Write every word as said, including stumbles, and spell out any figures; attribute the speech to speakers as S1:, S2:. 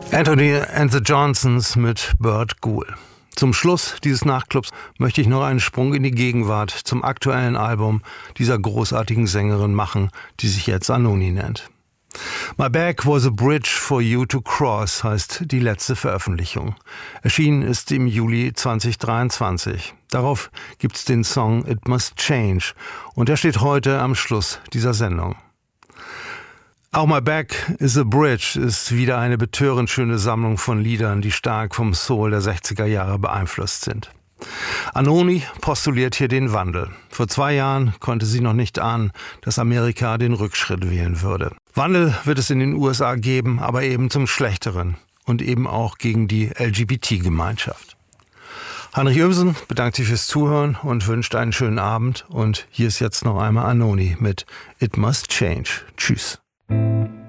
S1: Anthony and the Johnsons mit Bird Ghul. Zum Schluss dieses Nachtclubs möchte ich noch einen Sprung in die Gegenwart zum aktuellen Album dieser großartigen Sängerin machen, die sich jetzt Anohni nennt. My Bag Was a Bridge for You to Cross heißt die letzte Veröffentlichung. Erschienen ist im Juli zweitausenddreiundzwanzig. Darauf gibt's den Song It Must Change und der steht heute am Schluss dieser Sendung. Auch My Back is a Bridge ist wieder eine betörend schöne Sammlung von Liedern, die stark vom Soul der sechziger Jahre beeinflusst sind. Anohni postuliert hier den Wandel. Vor zwei Jahren konnte sie noch nicht ahnen, dass Amerika den Rückschritt wählen würde. Wandel wird es in den U S A geben, aber eben zum Schlechteren und eben auch gegen die L G B T-Gemeinschaft. Heinrich Ömsen bedankt sich fürs Zuhören und wünscht einen schönen Abend. Und hier ist jetzt noch einmal Anohni mit It Must Change. Tschüss.